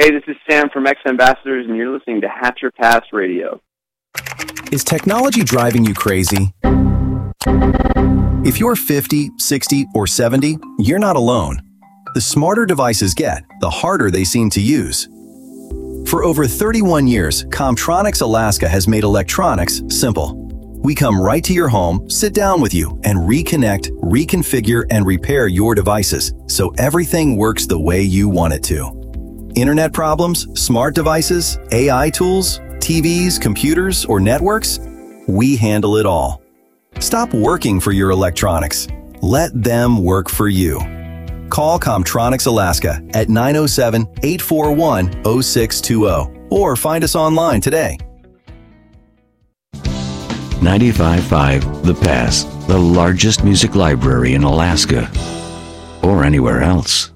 Hey, this is Sam from X Ambassadors, and you're listening to Hatcher Pass Radio. Is technology driving you crazy? If you're 50, 60, or 70, you're not alone. The smarter devices get, the harder they seem to use. For over 31 years, Comtronics Alaska has made electronics simple. We come right to your home, sit down with you, and reconnect, reconfigure, and repair your devices so everything works the way you want it to. Internet problems, smart devices, AI tools, TVs, computers, or networks? We handle it all. Stop working for your electronics. Let them work for you. Call Comtronics Alaska at 907-841-0620 or find us online today. 95.5 The Pass, the largest music library in Alaska or anywhere else.